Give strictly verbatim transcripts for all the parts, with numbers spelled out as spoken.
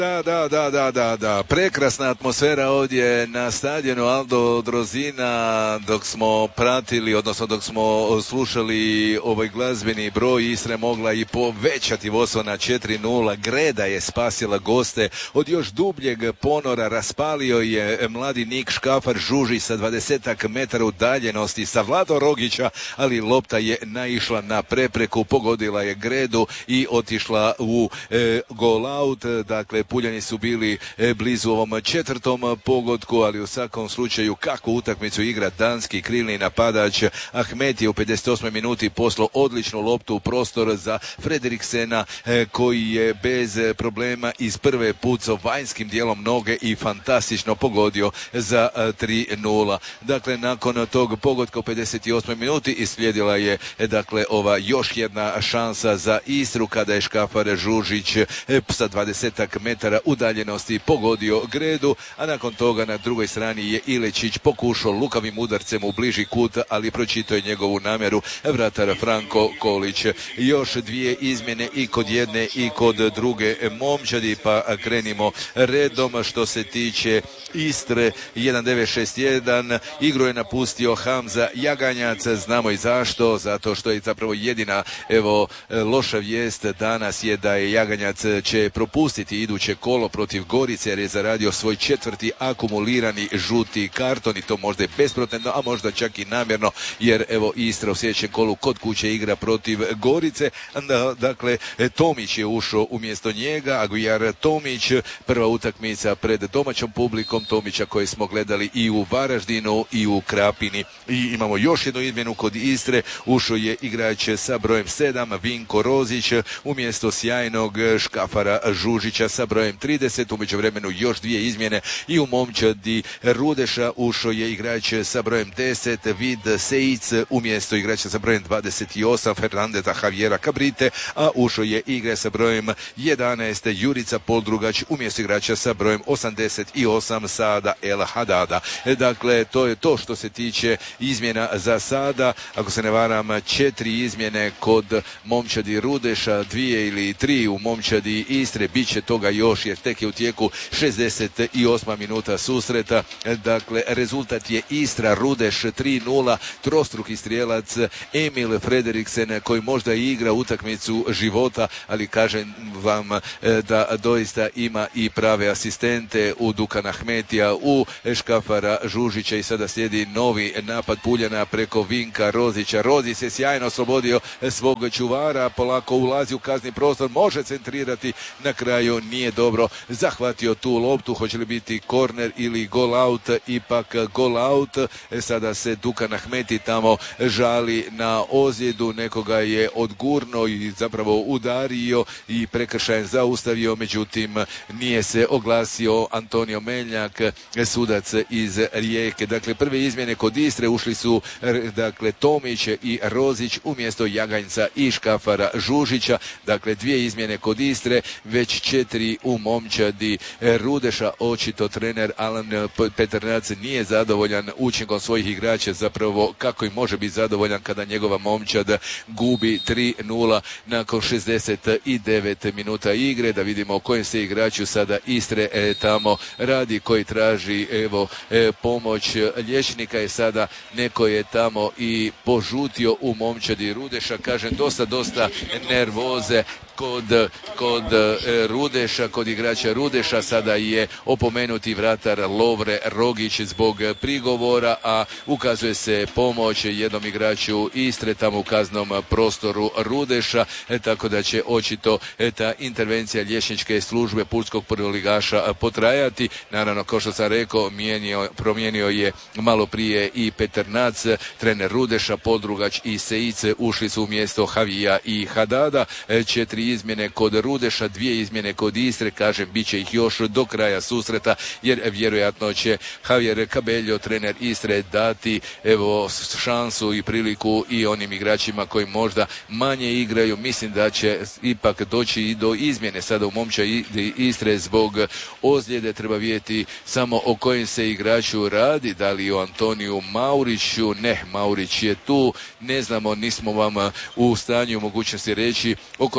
Da, da, da, da, da, da. Prekrasna atmosfera ovdje na stadionu Aldo Drozina dok smo pratili, odnosno dok smo slušali ovaj glazbeni broj. Istra je mogla i povećati vodstvo na četiri nula. Greda je spasila goste od još dubljeg ponora. Raspalio je mladi Nik Škafar Žužić sa dvadesetak metara udaljenosti sa Vlado Rogića, ali lopta je naišla na prepreku, pogodila je Gredu i otišla u e, gol out. Dakle, Puljani su bili blizu ovom četvrtom pogodku, ali u svakom slučaju kakvu utakmicu igra danski krilni napadač. Ahmet je u pedeset osmoj minuti poslao odličnu loptu u prostor za Frederiksena, koji je bez problema iz prve pucao vanjskim dijelom noge i fantastično pogodio za tri nula. Dakle, nakon tog pogotka u pedeset osmoj minuti islijedila je dakle ova još jedna šansa za Istru kada je Škafar Žužić sa dvadesetak metara udaljenosti pogodio Gredu, a nakon toga na drugoj strani je Ilečić pokušao lukavim udarcem u bliži kut, ali pročitao je njegovu namjeru vratar Franko Kolić. Još dvije izmjene i kod jedne i kod druge momčadi, pa krenimo redom. Što se tiče Istre, jedan devet šest jedan, igru je napustio Hamza Jaganjac, znamo i zašto, zato što je zapravo jedina evo loša vijest danas je da je Jaganjac će propustiti iduće kolo protiv Gorice jer je zaradio svoj četvrti akumulirani žuti karton i to možda je besprotendno, a možda čak i namjerno, jer evo Istra u sljedećem kolu kod kuće igra protiv Gorice. Dakle, Tomić je ušao umjesto njega, Aguiar Tomić, prva utakmica pred domaćom publikom Tomića koje smo gledali i u Varaždinu i u Krapini. I imamo još jednu izmjenu kod Istre, ušao je igrač sa brojem sedam, Vinko Rozić, umjesto sjajnog Škafara Žužića sa brojem trideset. U međuvremenu još dvije izmjene i u momčadi Rudeša ušao je igrač sa brojem deset, Vid Seic, umjesto igrača sa brojem dvadeset osam, Fernandeza Javiera Cabrite, a ušao je igrač sa brojem jedanaest, Jurica Poldrugač, umjesto igrača sa brojem osamdeset osam, Sada El Hadada. Dakle, to je to što se tiče izmjena za sada. Ako se ne varam, četiri izmjene kod momčadi Rudeša, dvije ili tri u momčadi Istre, bit će toga još jer tek je u tijeku šezdeset osma minuta susreta. Dakle, rezultat je Istra Rudeš tri nula, trostruki strijelac Emil Frederiksen koji možda igra utakmicu života, ali kažem vam da doista ima i prave asistente u Dukan Ahmetija, u Škafara Žužića i sada slijedi novi napad Puljana preko Vinka Rozića. Rozić se sjajno oslobodio svog čuvara, polako ulazi u kazni prostor, može centrirati, na kraju nije dobro zahvatio tu loptu. Hoće li biti korner ili gol out? Ipak gol out. Sada se Dukan Ahmeti tamo žali na ozljedu, nekoga je odgurno i zapravo udario i prekršajem zaustavio, međutim nije se oglasio Antonio Meljak, sudac iz Rijeke. Dakle, prve izmjene kod Istre ušli su dakle Tomić i Rozić umjesto Jaganjca i Škafara Žužića. Dakle, dvije izmjene kod Istre, već četiri u momčadi Rudeša. Očito trener Alan Peternac nije zadovoljan učinkom svojih igrača, zapravo kako i može biti zadovoljan kada njegova momčad gubi tri nula nakon šezdeset devet minuta igre. Da vidimo o kojem se igraču sada Istre e, tamo radi, koji traži evo e, pomoć liječnika. Je sada neko je tamo i požutio u momčadi Rudeša, kažem dosta dosta nervoze kod, kod e, Rudeša, kod igrača Rudeša. Sada je opomenuti vratar Lovre Rogić zbog prigovora, a ukazuje se pomoć jednom igraču Istre tamo u kaznom prostoru Rudeša, e, tako da će očito e, ta intervencija liječničke službe pulskog prvoligaša potrajati. Naravno, kao što sam rekao, mijenio, promijenio je malo prije i Peternac, trener Rudeša, Poldrugač i Seice ušli su umjesto Havija i Hadada. E, četiri izmjene kod Rudeša, dvije izmjene kod Istre, kažem, bit će ih još do kraja susreta, jer vjerojatno će Javier Cabello, trener Istre, dati evo šansu i priliku i onim igračima koji možda manje igraju. Mislim da će ipak doći i do izmjene sada u momča Istre zbog ozljede. Treba vidjeti samo o kojem se igraču radi, da li o Antoniju Mauriću. Ne, Maurić je tu, ne znamo, nismo vam u stanju mogućnosti reći o kojem se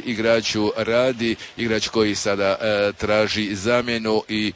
igraču radi, igrač koji sada e, traži zamjenu i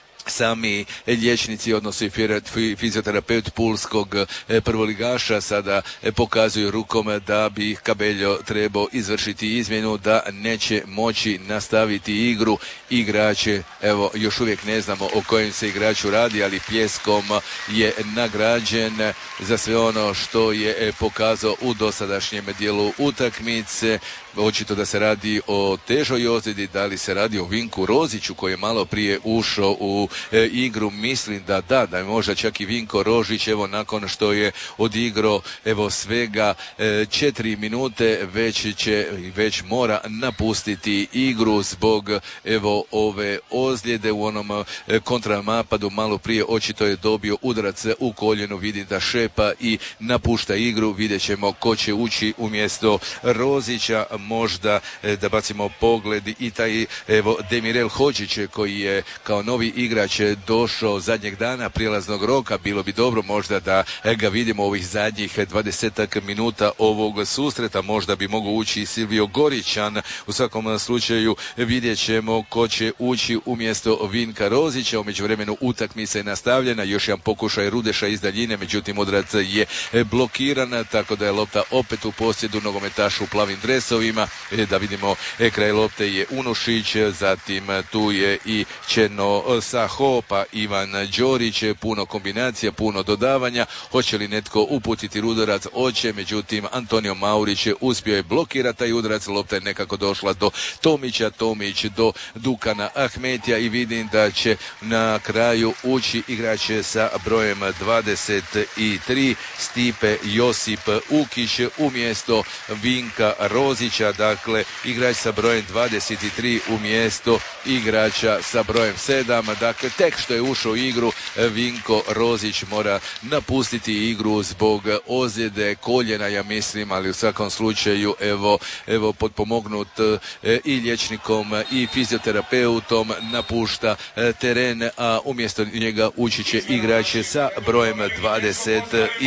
sami liječnici, odnosno i fizioterapeut pulskog prvoligaša sada pokazuju rukom da bi Cabello trebao izvršiti izmjenu, da neće moći nastaviti igru. Igrače, evo, još uvijek ne znamo o kojem se igraču radi, ali pljeskom je nagrađen za sve ono što je pokazao u dosadašnjem dijelu utakmice. Očito da se radi o težoj ozljedi, da li se radi o Vinku Roziću koji je malo prije ušao u e, igru. Mislim da da, da je možda čak i Vinko Rožić, evo nakon što je odigrao evo svega e, četiri minute, već će, već mora napustiti igru zbog evo ove ozljede u onom e, kontranapadu. Malo prije očito je dobio udarac u koljenu, vidi da šepa i napušta igru. Vidjet ćemo ko će ući umjesto Rozića. Možda e, da bacimo pogled i taj evo Demirel Hodžić koji je kao novi igrač došao zadnjeg dana prijelaznog roka. Bilo bi dobro možda da ga vidimo ovih zadnjih dvadesetak minuta ovog susreta. Možda bi mogao ući i Silvio Gorićan. U svakom slučaju vidjet ćemo ko će ući umjesto Vinka Rozića. U međuvremenu utakmica je nastavljena. Još jedan pokušaj Rudeša iz daljine, međutim udarac je blokiran, tako da je lopta opet u posjedu nogometašu u plavim dresovima. Da vidimo, kraj lopte je Unušić, zatim tu je i Černo Saho, pa Ivan Đorić. Puno kombinacija, puno dodavanja. Hoće li netko uputiti udarac? Hoće, međutim Antonio Maurić uspio je blokirati taj udarac. Lopta je nekako došla do Tomića, Tomić do Dukana Ahmetija i vidim da će na kraju ući igrač sa brojem dvadeset tri Stipe Josip Ukić umjesto Vinka Rozića. Dakle, igrač sa brojem dvadeset tri umjesto igrača sa brojem sedam. Dakle, tek što je ušao u igru, Vinko Rozić mora napustiti igru zbog ozljede koljena, ja mislim, ali u svakom slučaju, evo, evo potpomognut e, i liječnikom i fizioterapeutom napušta e, teren, a umjesto njega ući će igrač sa brojem dvadeset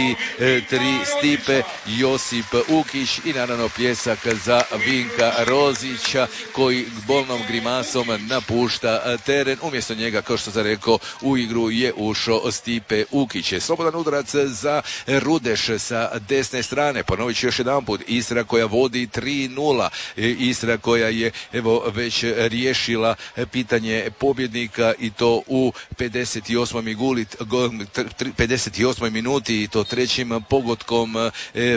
tri Stipe Josip Ukić i naravno pljesak za Vinka Rozića koji bolnom grimasom napušta teren. Umjesto njega, kao što sam rekao, u igru je ušao Stipe Ukić. Slobodan udarac za Rudeš sa desne strane. Ponovit ću još jedan put. Istra koja vodi tri nula. Istra koja je evo već riješila pitanje pobjednika i to u pedeset osmoj Guli, pedeset osmoj minuti i to trećim pogodkom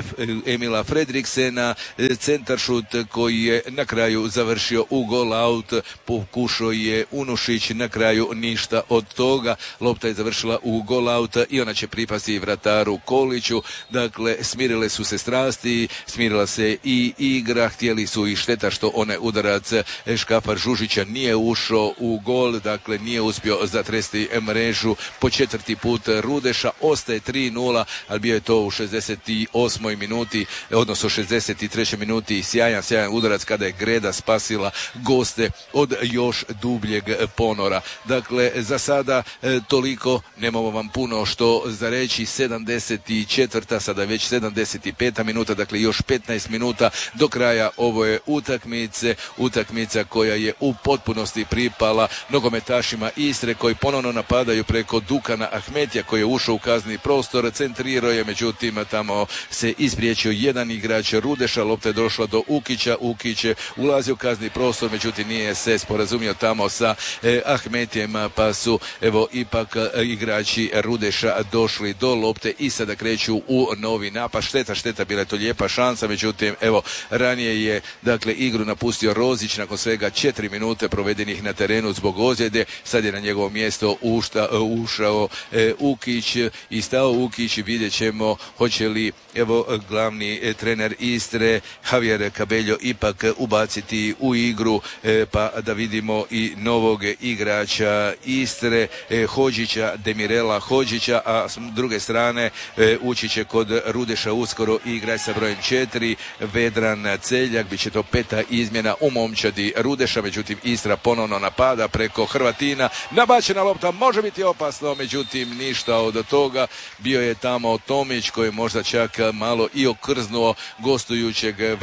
Emila Fredriksena. Centaršut koji je na kraju završio u gol out, pokušao je Unušić, na kraju ništa od toga. Lopta je završila u gol out i ona će pripasti vrataru Koliću. Dakle, smirile su se strasti, smirila se i igra, htjeli su i šteta što onaj udarac Škafar Žužića nije ušao u gol, dakle nije uspio zatresti mrežu po četvrti put Rudeša. Ostaje tri nula, ali bio je to u šezdeset osmoj minuti, odnosno šezdeset trećoj minuti sjajan, sjajan udarac kada je Greda spasila goste od još dubljeg ponora. Dakle, za sada e, toliko, nemamo vam puno što za reći. sedamdeset četvrta sada već sedamdeset peta minuta, dakle još petnaest minuta do kraja ove utakmice. Utakmica koja je u potpunosti pripala nogometašima Istre koji ponovno napadaju preko Dukana Ahmetija koji je ušao u kazni prostor, centrirao je, međutim tamo se ispriječio jedan igrač Rudeša, lopta je došla do Ukića, Ukić je ulazio u kazni prostor, međutim nije se sporazumio tamo sa eh, Ahmetijem, pa su evo ipak eh, igrači Rudeša došli do lopte i sada kreću u novi napad. Šteta, šteta, bila je to lijepa šansa, međutim evo ranije je dakle igru napustio Rozić nakon svega četiri minute provedenih na terenu zbog ozljede. Sad je na njegovo mjesto ušta, ušao eh, Ukić i stao Ukić. Vidjet ćemo hoće li evo glavni eh, trener Istre Javier Cabello ipak ubaciti u igru, e, pa da vidimo i novog igrača Istre, e, Hodžića, Demirela Hodžića, a s druge strane e, ući će kod Rudeša uskoro igrač sa brojem četiri, Vedran Celjak. Biće to peta izmjena u momčadi Rudeša, međutim Istra ponovno napada preko Hrvatina. Nabačena lopta može biti opasno, međutim ništa od toga. Bio je tamo Tomić koji je možda čak malo i okrznuo gostujućeg vratara.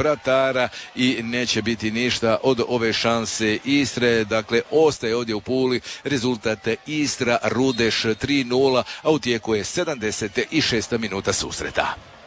Drugara i neće biti ništa od ove šanse Istre. Dakle, ostaje ovdje u Puli rezultat Istra Rudeš tri nula, a u tijeku je sedamdeset šesta minuta susreta.